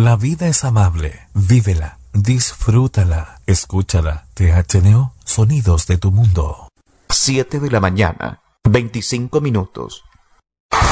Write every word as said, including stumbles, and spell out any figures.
La vida es amable. Vívela, disfrútala, escúchala. T H N O, sonidos de tu mundo. siete de la mañana, veinticinco minutos.